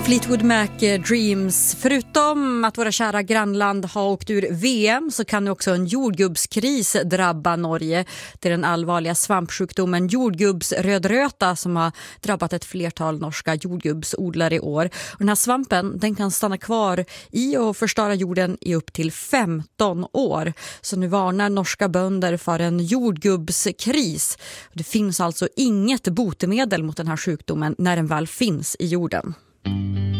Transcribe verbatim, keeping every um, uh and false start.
Fleetwood Mac Dreams. Förutom att våra kära grannland har åkt ur V M så kan nu också en jordgubbskris drabba Norge. Det är den allvarliga svampsjukdomen jordgubbsrödröta som har drabbat ett flertal norska jordgubbsodlare i år. Och den här svampen den kan stanna kvar i och förstöra jorden i upp till femton år. Så nu varnar norska bönder för en jordgubbskris. Det finns alltså inget botemedel mot den här sjukdomen när den väl finns i jorden.